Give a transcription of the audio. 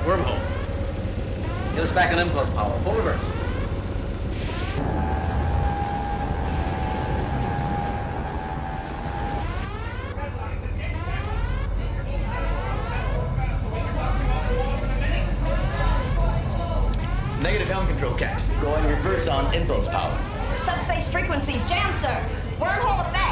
Wormhole. Get us back on impulse power. Full reverse. Negative helm control catch. Going reverse on impulse power. Subspace frequencies jammed, sir. Wormhole effect.